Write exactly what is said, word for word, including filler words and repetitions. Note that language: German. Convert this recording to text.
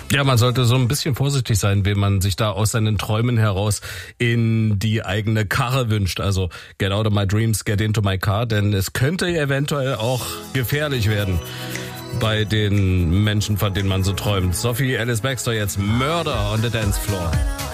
Ja, man sollte so ein bisschen vorsichtig sein, wenn man sich da aus seinen Träumen heraus in die eigene Karre wünscht. Also get out of my dreams, get into my car, denn es könnte eventuell auch gefährlich werden bei den Menschen, von denen man so träumt. Sophie Ellis-Bextor jetzt Murder on the Dance Floor.